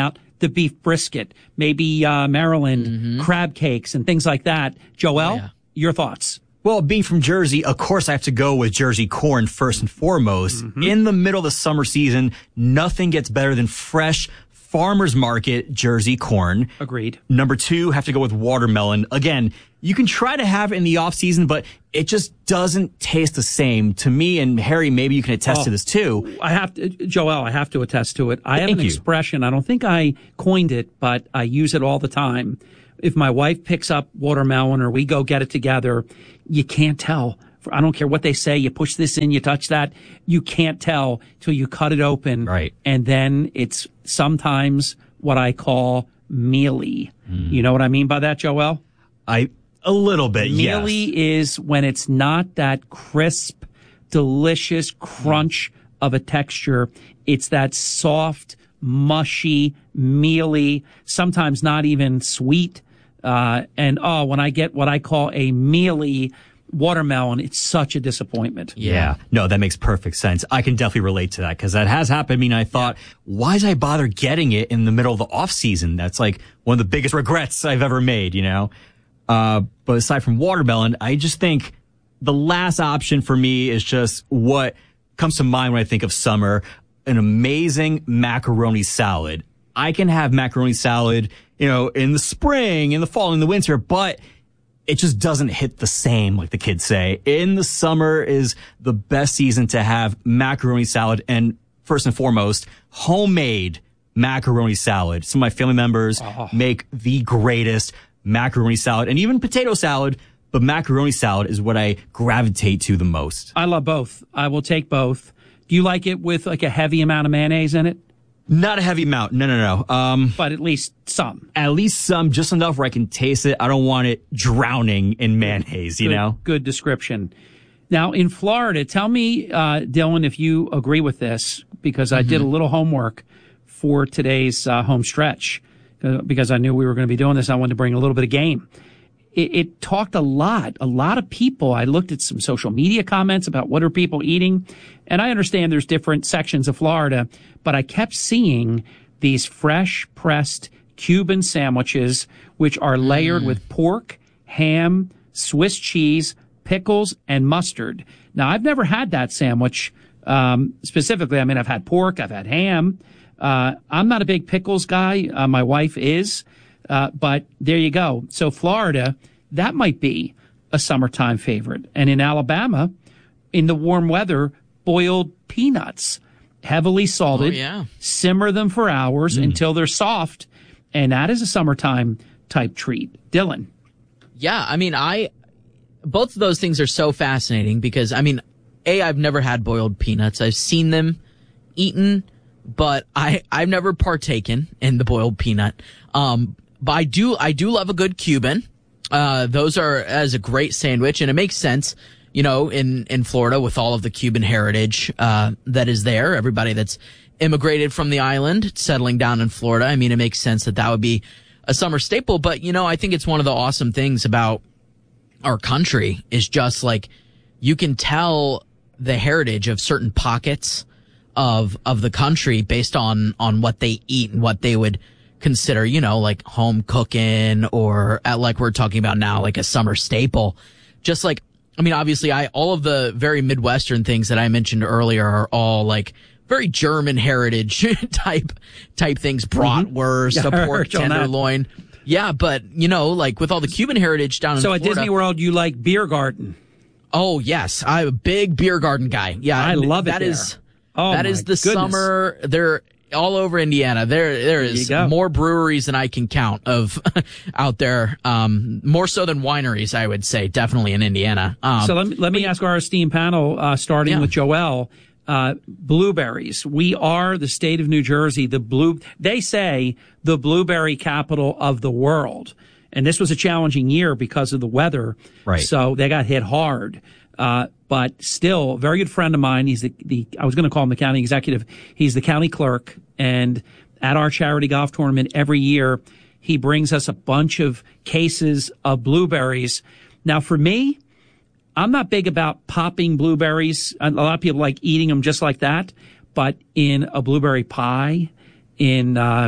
the beef brisket, maybe uh, Maryland mm-hmm. crab cakes and things like that. Joel, oh, yeah. your thoughts? Well, being from Jersey, of course I have to go with Jersey corn first and foremost. Mm-hmm. In the middle of the summer season, nothing gets better than fresh farmers market Jersey corn. Agreed. Number two, have to go with watermelon. Again, you can try to have it in the off season, but it just doesn't taste the same to me. And Harry, maybe you can attest oh, to this too. I have to, Joel, I have to attest to it. I have Thank an you. expression. I don't think I coined it, but I use it all the time. If my wife picks up watermelon or we go get it together, you can't tell. I don't care what they say. You push this in, you touch that. You can't tell till you cut it open. Right. And then it's sometimes what I call mealy. Mm. You know what I mean by that, Joel? I, a little bit, mealy yes. is when it's not that crisp, delicious crunch mm. of a texture. It's that soft, mushy, mealy, sometimes not even sweet. Uh, and oh, when I get what I call a mealy watermelon, it's such a disappointment. Yeah. No, that makes perfect sense. I can definitely relate to that because that has happened. I mean, I thought, why did I bother getting it in the middle of the off season? That's like one of the biggest regrets I've ever made, you know? Uh, but aside from watermelon, I just think the last option for me is just what comes to mind when I think of summer, an amazing macaroni salad. I can have macaroni salad, you know, in the spring, in the fall, in the winter, but it just doesn't hit the same, like the kids say. In the summer is the best season to have macaroni salad, and first and foremost, homemade macaroni salad. Some of my family members oh. make the greatest macaroni salad, and even potato salad, but macaroni salad is what I gravitate to the most. I love both. I will take both. Do you like it with like a heavy amount of mayonnaise in it? Not a heavy amount. No, no, no. Um, but at least some. At least some, just enough where I can taste it. I don't want it drowning in mayonnaise, you good, know? Good description. Now, in Florida, tell me, uh, Dylan, if you agree with this, because mm-hmm. I did a little homework for today's uh, home stretch, uh, because I knew we were going to be doing this. I wanted to bring a little bit of game. It, it talked a lot, a lot of people. I looked at some social media comments about what are people eating. And I understand there's different sections of Florida, but I kept seeing these fresh pressed Cuban sandwiches, which are layered mm. with pork, ham, Swiss cheese, pickles, and mustard. Now, I've never had that sandwich um, specifically. I mean, I've had pork, I've had ham. Uh, I'm not a big pickles guy. Uh, my wife is. Uh, but there you go. So Florida, that might be a summertime favorite. And in Alabama, in the warm weather, boiled peanuts, heavily salted, oh, yeah. simmer them for hours mm. until they're soft. And that is a summertime type treat. Dylan. Yeah. I mean, I, both of those things are so fascinating because, I mean, A, I've never had boiled peanuts. I've seen them eaten, but I, I've never partaken in the boiled peanut. Um, But I do, I do love a good Cuban. Uh, those are as a great sandwich, and it makes sense, you know, in, in Florida with all of the Cuban heritage, uh, that is there. Everybody that's immigrated from the island, settling down in Florida. I mean, it makes sense that that would be a summer staple. But, you know, I think it's one of the awesome things about our country is just like you can tell the heritage of certain pockets of, of the country based on, on what they eat and what they would consider, you know, like home cooking or at, like we're talking about now, like a summer staple. Just like, I mean, obviously I, all of the very Midwestern things that I mentioned earlier are all like very German heritage type, type things. Bratwurst, mm-hmm. yeah, a pork tenderloin. Yeah. But you know, like with all the Cuban heritage down in so Florida. So at Disney World, you like beer garden. Oh yes. I'm a big beer garden guy. Yeah. I love it. That there. is, oh, that is the goodness. summer. There, all over Indiana. There, there is more breweries than I can count of out there. Um, more so than wineries, I would say, definitely in Indiana. Um, so let me, let me ask our esteemed panel, uh, starting yeah. with Joel, uh, blueberries. We are the state of New Jersey, the blue, they say the blueberry capital of the world. And this was a challenging year because of the weather. Right. So they got hit hard. Uh, but still, a very good friend of mine. He's the, the I was going to call him the county executive. He's the county clerk. And at our charity golf tournament every year, he brings us a bunch of cases of blueberries. Now, for me, I'm not big about popping blueberries. A lot of people like eating them just like that. But in a blueberry pie, in uh,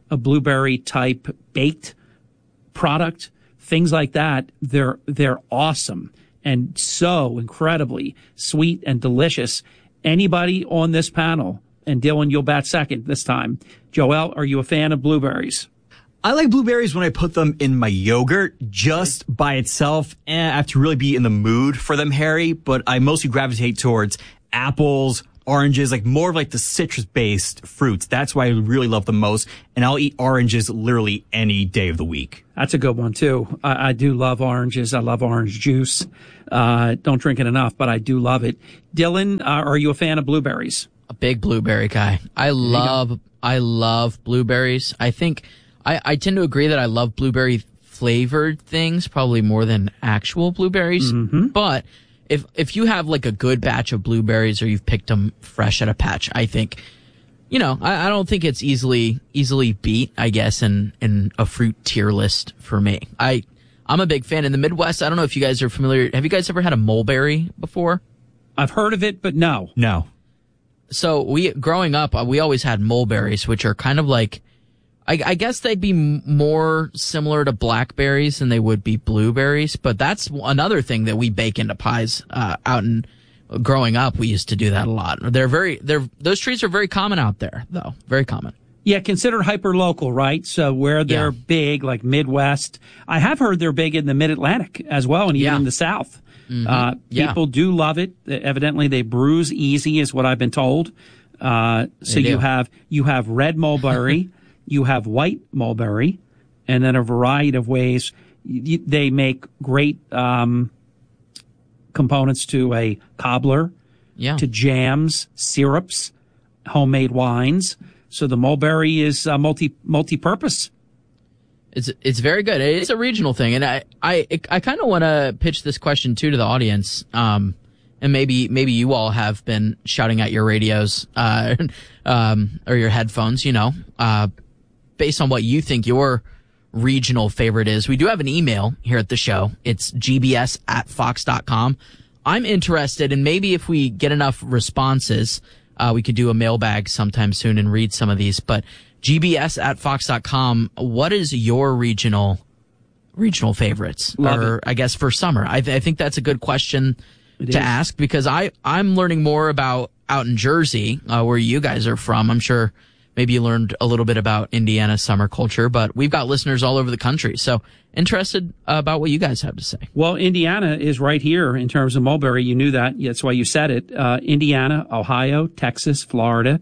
a blueberry type baked product, things like that, they're they're awesome and so incredibly sweet and delicious. Anybody on this panel, and Dylan, you'll bat second this time. Joel, are you a fan of blueberries? I like blueberries when I put them in my yogurt just by itself. And I have to really be in the mood for them, Harry, but I mostly gravitate towards apples, oranges, like more of like the citrus-based fruits. That's why I really love them most. And I'll eat oranges literally any day of the week. That's a good one, too. I, I do love oranges. I love orange juice. Uh, don't drink it enough, but I do love it. Dylan, uh, are you a fan of blueberries? A big blueberry guy. I love, I love blueberries. I think I, I tend to agree that I love blueberry flavored things probably more than actual blueberries. Mm-hmm. But if if you have like a good batch of blueberries or you've picked them fresh at a patch, I think, you know, I, I don't think it's easily easily beat, I guess, in, in a fruit tier list for me. I, I'm a big fan. In the Midwest, I don't know if you guys are familiar. Have you guys ever had a mulberry before? I've heard of it, but no. No. So we, growing up, we always had mulberries, which are kind of like, I, I guess they'd be more similar to blackberries than they would be blueberries, but that's another thing that we bake into pies, uh, out in, growing up, we used to do that a lot. They're very, they're, those trees are very common out there, though. Very common. Yeah, considered hyper-local, right? So where they're Yeah. big, like Midwest. I have heard they're big in the Mid-Atlantic as well, and even Yeah. in the South. Mhm. Uh, Yeah. people do love it. Evidently, they bruise easy, is what I've been told. Uh, so They you do. have you have red mulberry, you have white mulberry, and then a variety of ways y- they make great um, components to a cobbler, Yeah. to jams, syrups, homemade wines. So the mulberry is uh, multi multi-purpose. It's it's very good. It's a regional thing, and I I I kind of want to pitch this question too to the audience. Um, and maybe maybe you all have been shouting at your radios, uh, um, or your headphones. You know, uh, based on what you think your regional favorite is. We do have an email here at the show. It's g b s at fox dot com. I'm interested, and maybe if we get enough responses, uh, we could do a mailbag sometime soon and read some of these. But G B S at fox dot com, what is your regional regional favorites? Love or it. I guess for summer. I, th- I think that's a good question It to is. ask, because I, I'm learning more about out in Jersey, uh, where you guys are from. I'm sure maybe you learned a little bit about Indiana summer culture, but we've got listeners all over the country. So interested uh, about what you guys have to say. Well, Indiana is right here in terms of mulberry. You knew that. That's why you said it. Uh, Indiana, Ohio, Texas, Florida.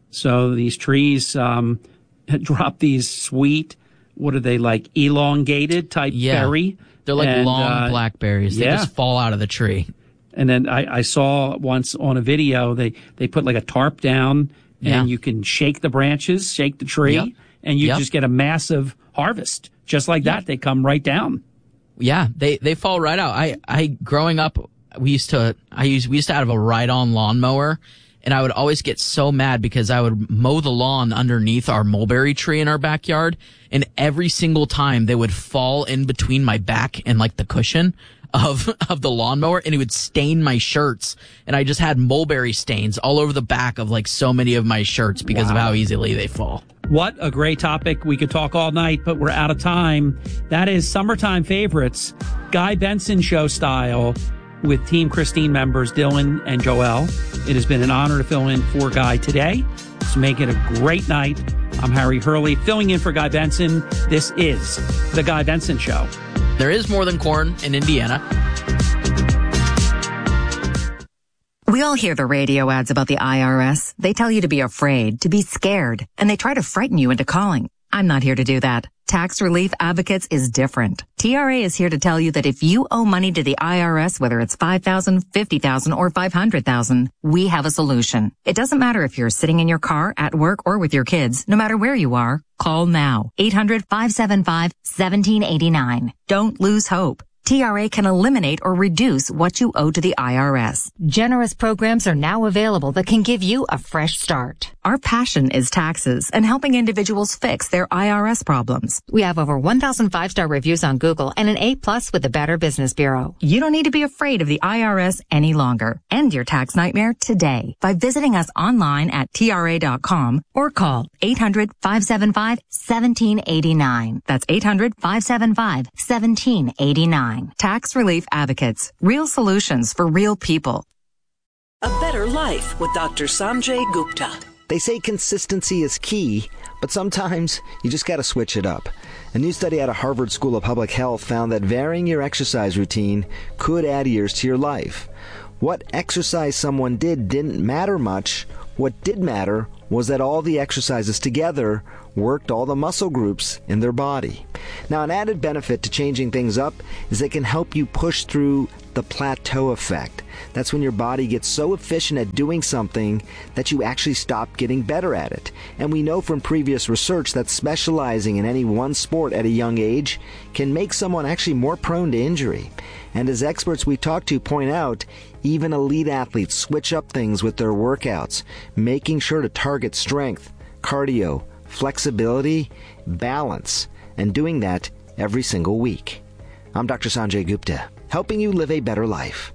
So these trees um, drop these sweet, what are they, like elongated type Yeah. berry? They're like And, long uh, blackberries. They yeah. just fall out of the tree. And then I, I saw once on a video, they, they put like a tarp down and Yeah. you can shake the branches, shake the tree, Yep. and you Yep. just get a massive harvest. Just like that, they come right down. Yeah, they they fall right out. I I growing up, we used to I used we used to have a ride-on lawnmower, and I would always get so mad because I would mow the lawn underneath our mulberry tree in our backyard, and every single time they would fall in between my back and like the cushion of of the lawnmower, and it would stain my shirts, and I just had mulberry stains all over the back of like so many of my shirts because of Wow. how easily they fall. What a great topic. We could talk all night, but we're out of time. That is Summertime Favorites, Guy Benson Show style, with Team Christine members Dylan and Joel. It has been an honor to fill in for Guy today. So make it a great night. I'm Harry Hurley, filling in for Guy Benson. This is The Guy Benson Show. There is more than corn in Indiana. We all hear the radio ads about the I R S. They tell you to be afraid, to be scared, and they try to frighten you into calling. I'm not here to do that. Tax Relief Advocates is different. T R A is here to tell you that if you owe money to the I R S, whether it's five thousand dollars, fifty thousand dollars, or five hundred thousand dollars, we have a solution. It doesn't matter if you're sitting in your car, at work, or with your kids. No matter where you are, call now. eight hundred, five seven five, one seven eight nine. Don't lose hope. T R A can eliminate or reduce what you owe to the I R S. Generous programs are now available that can give you a fresh start. Our passion is taxes and helping individuals fix their I R S problems. We have over one thousand five-star reviews on Google and an A plus with the Better Business Bureau. You don't need to be afraid of the I R S any longer. End your tax nightmare today by visiting us online at T R A dot com or call eight hundred, five seven five, one seven eight nine. That's eight hundred, five seven five, one seven eight nine. Tax Relief Advocates. Real solutions for real people. A Better Life with Doctor Sanjay Gupta. They say consistency is key, but sometimes you just got to switch it up. A new study out of Harvard School of Public Health found that varying your exercise routine could add years to your life. What exercise someone did didn't matter much. What did matter was that all the exercises together worked all the muscle groups in their body. Now, an added benefit to changing things up is it can help you push through the plateau effect. That's when your body gets so efficient at doing something that you actually stop getting better at it. And we know from previous research that specializing in any one sport at a young age can make someone actually more prone to injury. And as experts we talk to point out, even elite athletes switch up things with their workouts, making sure to target strength, cardio, flexibility, balance, and doing that every single week. I'm Doctor Sanjay Gupta, helping you live a better life.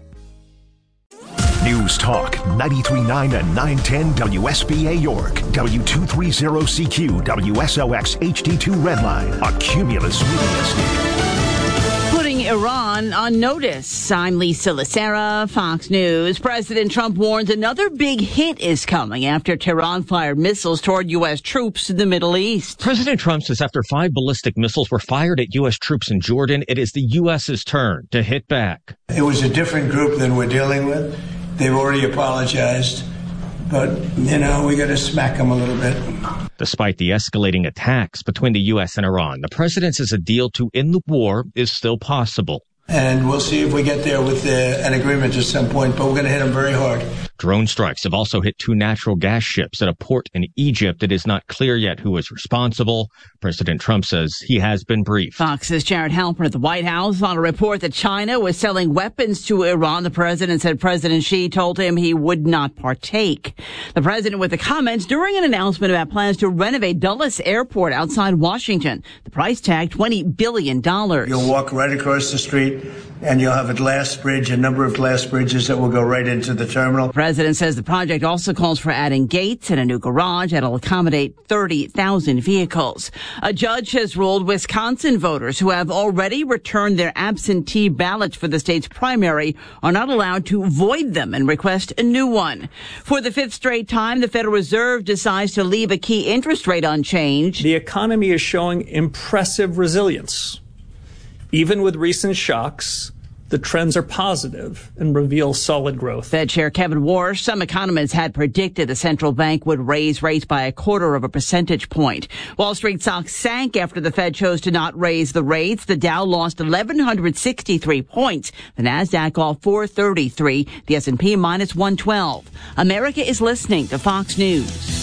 News Talk ninety-three point nine and nine ten W S B A York, W two thirty C Q, W S O X H D two Redline, a Cumulus Media Stick. Putting Iran on notice. I'm Lisa Lacera, Fox News. President Trump warns another big hit is coming after Tehran fired missiles toward U S troops in the Middle East. President Trump says after five ballistic missiles were fired at U S troops in Jordan, it is the U S's turn to hit back. It was a different group than we're dealing with. They've already apologized. But, you know, we got to smack them a little bit. Despite the escalating attacks between the U S and Iran, the president says a deal to end the war is still possible. And we'll see if we get there with uh, an agreement at some point, but we're going to hit them very hard. Drone strikes have also hit two natural gas ships at a port in Egypt. It is not clear yet who is responsible. President Trump says he has been briefed. Fox's Jared Halpern at the White House on a report that China was selling weapons to Iran. The president said President Xi told him he would not partake. The president with the comments during an announcement about plans to renovate Dulles Airport outside Washington. The price tag, twenty billion dollars. You'll walk right across the street and you'll have a glass bridge, a number of glass bridges that will go right into the terminal. The president says the project also calls for adding gates and a new garage that'll accommodate thirty thousand vehicles. A judge has ruled Wisconsin voters who have already returned their absentee ballots for the state's primary are not allowed to void them and request a new one. For the fifth straight time, the Federal Reserve decides to leave a key interest rate unchanged. The economy is showing impressive resilience. Even with recent shocks, the trends are positive and reveal solid growth. Fed Chair Kevin Warsh, some economists had predicted the central bank would raise rates by a quarter of a percentage point. Wall Street stocks sank after the Fed chose to not raise the rates. The Dow lost one thousand one hundred sixty-three points. The Nasdaq off four thirty-three. The S and P minus one twelve. America is listening to Fox News.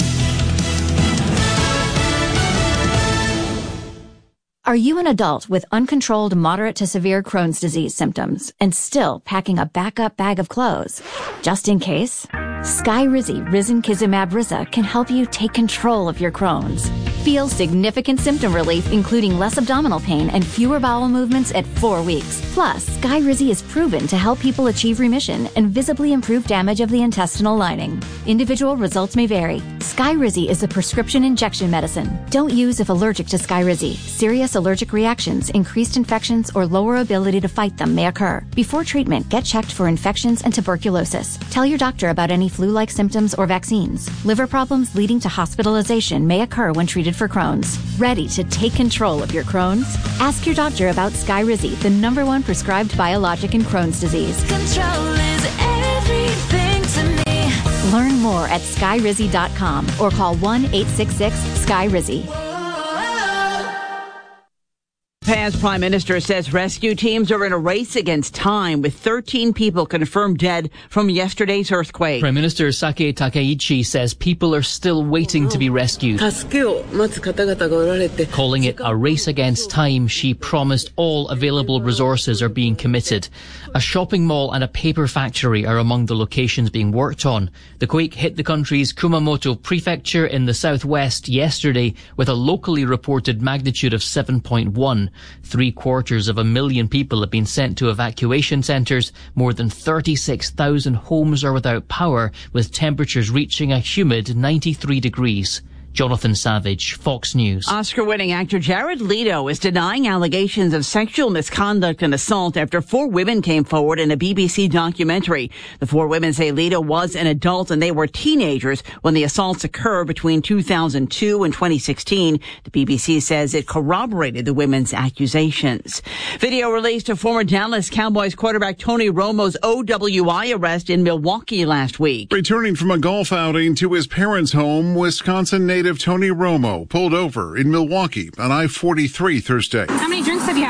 Are you an adult with uncontrolled moderate to severe Crohn's disease symptoms and still packing a backup bag of clothes? Just in case, Skyrizi Risankizumab Riza can help you take control of your Crohn's. Feel significant symptom relief, including less abdominal pain and fewer bowel movements at four weeks. Plus, Skyrizi is proven to help people achieve remission and visibly improve damage of the intestinal lining. Individual results may vary. Skyrizi is a prescription injection medicine. Don't use if allergic to Skyrizi. Serious allergic reactions, increased infections, or lower ability to fight them may occur. Before treatment, get checked for infections and tuberculosis. Tell your doctor about any flu-like symptoms or vaccines. Liver problems leading to hospitalization may occur when treated for Crohn's. Ready to take control of your Crohn's? Ask your doctor about Skyrizi, the number one prescribed biologic in Crohn's disease. Control is everything to me. Learn more at skyrizi dot com or call one eight six six, S K Y R I Z I. Japan's prime minister says rescue teams are in a race against time, with thirteen people confirmed dead from yesterday's earthquake. Prime Minister Sake Takaichi says people are still waiting to be rescued. Calling it a race against time, she promised all available resources are being committed. A shopping mall and a paper factory are among the locations being worked on. The quake hit the country's Kumamoto prefecture in the southwest yesterday with a locally reported magnitude of seven point one. Three quarters of a million people have been sent to evacuation centres. More than thirty-six thousand homes are without power, with temperatures reaching a humid ninety-three degrees. Jonathan Savage, Fox News. Oscar-winning actor Jared Leto is denying allegations of sexual misconduct and assault after four women came forward in a B B C documentary. The four women say Leto was an adult and they were teenagers when the assaults occurred between two thousand two and twenty sixteen. The B B C says it corroborated the women's accusations. Video released of former Dallas Cowboys quarterback Tony Romo's O W I arrest in Milwaukee last week. Returning from a golf outing to his parents' home, Wisconsin native Tony Romo pulled over in Milwaukee on I forty-three Thursday. How many drinks have you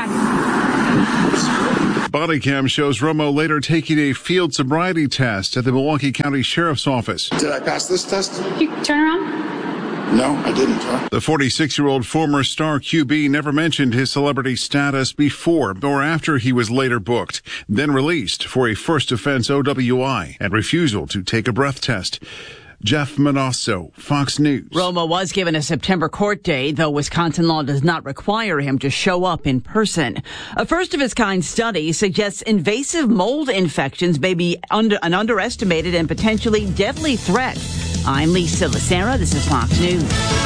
had? Body cam shows Romo later taking a field sobriety test at the Milwaukee County Sheriff's Office. Did I pass this test? You turn around. No, I didn't. Huh? The forty-six-year-old former star Q B never mentioned his celebrity status before or after he was later booked, then released for a first offense O W I and refusal to take a breath test. Jeff Manasso, Fox News. Romo was given a September court date, though Wisconsin law does not require him to show up in person. A first-of-its-kind study suggests invasive mold infections may be under an underestimated and potentially deadly threat. I'm Lisa Lacera. This is Fox News.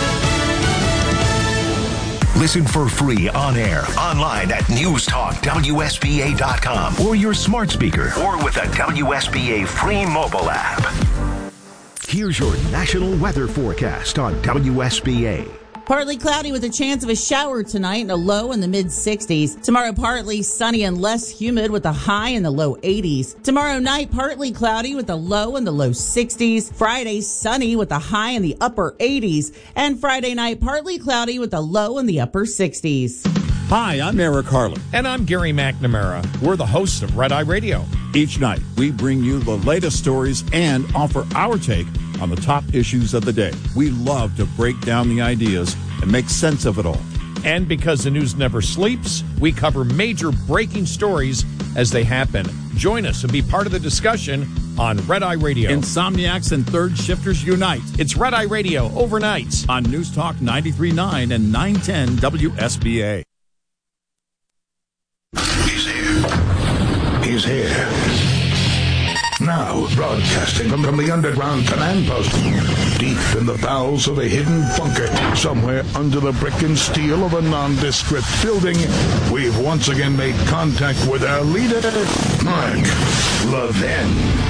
Listen for free on air, online at news talk W S B A dot com or your smart speaker or with a W S B A free mobile app. Here's your national weather forecast on W S B A. Partly cloudy with a chance of a shower tonight and a low in the mid sixties. Tomorrow, partly sunny and less humid with a high in the low eighties. Tomorrow night, partly cloudy with a low in the low sixties. Friday, sunny with a high in the upper eighties. And Friday night, partly cloudy with a low in the upper sixties. Hi, I'm Eric Harlan. And I'm Gary McNamara. We're the hosts of Red Eye Radio. Each night, we bring you the latest stories and offer our take on the top issues of the day. We love to break down the ideas and make sense of it all. And because the news never sleeps, we cover major breaking stories as they happen. Join us and be part of the discussion on Red Eye Radio. Insomniacs and third shifters unite. It's Red Eye Radio overnight on News Talk ninety-three point nine and nine ten W S B A. He's here. He's here. Now, broadcasting from, from the underground command post, deep in the bowels of a hidden bunker, somewhere under the brick and steel of a nondescript building, we've once again made contact with our leader, Mark Levin.